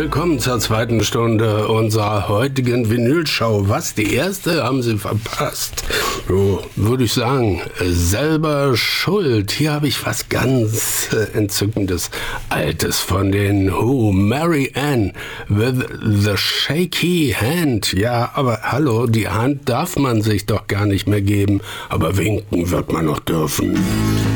willkommen zur zweiten Stunde unserer heutigen Vinylshow. Was, die erste haben Sie verpasst? So, würde ich sagen, selber schuld. Hier habe ich was ganz Entzückendes, Altes von den Who. Mary Ann with the Shaky Hand. Ja, aber hallo, die Hand darf man sich doch gar nicht mehr geben. Aber winken wird man noch dürfen.